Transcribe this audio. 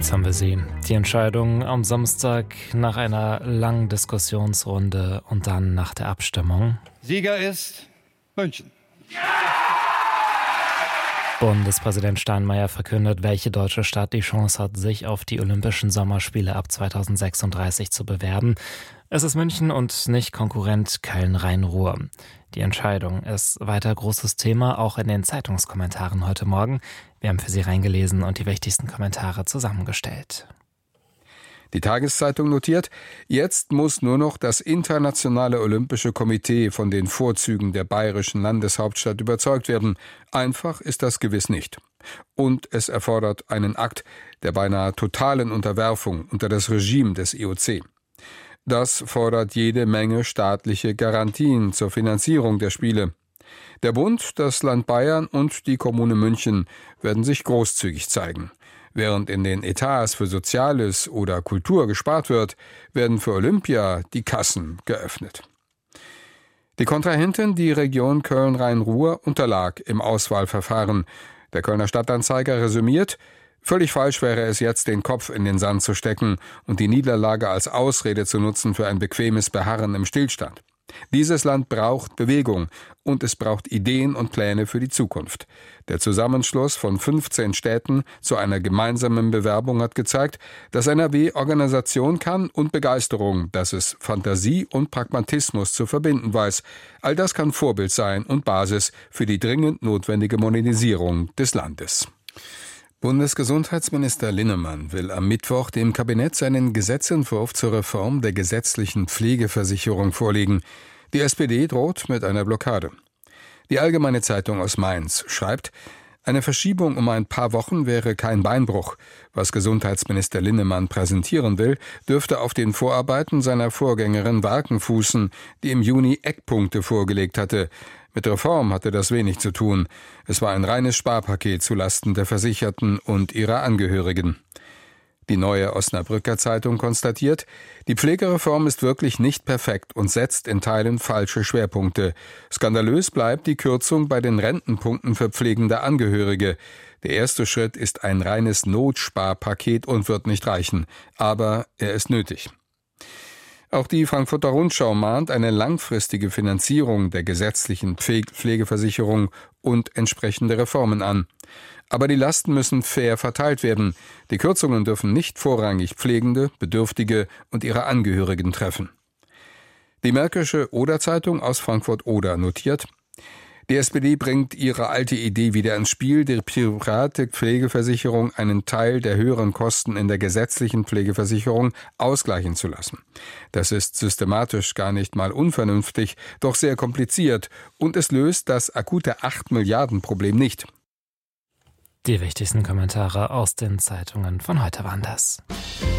Jetzt haben wir sie. Die Entscheidung am Samstag nach einer langen Diskussionsrunde und dann nach der Abstimmung. Sieger ist München. Bundespräsident Steinmeier verkündet, welche deutsche Stadt die Chance hat, sich auf die Olympischen Sommerspiele ab 2036 zu bewerben. Es ist München und nicht Konkurrent Köln-Rhein-Ruhr. Die Entscheidung ist weiter großes Thema, auch in den Zeitungskommentaren heute Morgen. Wir haben für Sie reingelesen und die wichtigsten Kommentare zusammengestellt. Die Tageszeitung notiert, jetzt muss nur noch das Internationale Olympische Komitee von den Vorzügen der bayerischen Landeshauptstadt überzeugt werden. Einfach ist das gewiss nicht. Und es erfordert einen Akt der beinahe totalen Unterwerfung unter das Regime des IOC. Das fordert jede Menge staatliche Garantien zur Finanzierung der Spiele. Der Bund, das Land Bayern und die Kommune München werden sich großzügig zeigen. Während in den Etats für Soziales oder Kultur gespart wird, werden für Olympia die Kassen geöffnet. Die Kontrahentin, die Region Köln-Rhein-Ruhr, unterlag im Auswahlverfahren. Der Kölner Stadtanzeiger resümiert: Völlig falsch wäre es jetzt, den Kopf in den Sand zu stecken und die Niederlage als Ausrede zu nutzen für ein bequemes Beharren im Stillstand. Dieses Land braucht Bewegung und es braucht Ideen und Pläne für die Zukunft. Der Zusammenschluss von 15 Städten zu einer gemeinsamen Bewerbung hat gezeigt, dass NRW Organisation kann und Begeisterung, dass es Fantasie und Pragmatismus zu verbinden weiß. All das kann Vorbild sein und Basis für die dringend notwendige Modernisierung des Landes. Bundesgesundheitsminister Linnemann will am Mittwoch dem Kabinett seinen Gesetzentwurf zur Reform der gesetzlichen Pflegeversicherung vorlegen. Die SPD droht mit einer Blockade. Die Allgemeine Zeitung aus Mainz schreibt, eine Verschiebung um ein paar Wochen wäre kein Beinbruch. Was Gesundheitsminister Linnemann präsentieren will, dürfte auf den Vorarbeiten seiner Vorgängerin Warken fußen, die im Juni Eckpunkte vorgelegt hatte. Mit Reform hatte das wenig zu tun. Es war ein reines Sparpaket zulasten der Versicherten und ihrer Angehörigen. Die Neue Osnabrücker Zeitung konstatiert, die Pflegereform ist wirklich nicht perfekt und setzt in Teilen falsche Schwerpunkte. Skandalös bleibt die Kürzung bei den Rentenpunkten für pflegende Angehörige. Der erste Schritt ist ein reines Notsparpaket und wird nicht reichen. Aber er ist nötig. Auch die Frankfurter Rundschau mahnt eine langfristige Finanzierung der gesetzlichen Pflegeversicherung und entsprechende Reformen an. Aber die Lasten müssen fair verteilt werden. Die Kürzungen dürfen nicht vorrangig Pflegende, Bedürftige und ihre Angehörigen treffen. Die Märkische Oder-Zeitung aus Frankfurt-Oder notiert, die SPD bringt ihre alte Idee wieder ins Spiel, die private Pflegeversicherung einen Teil der höheren Kosten in der gesetzlichen Pflegeversicherung ausgleichen zu lassen. Das ist systematisch gar nicht mal unvernünftig, doch sehr kompliziert und es löst das akute 8-Milliarden-Problem nicht. Die wichtigsten Kommentare aus den Zeitungen von heute waren das.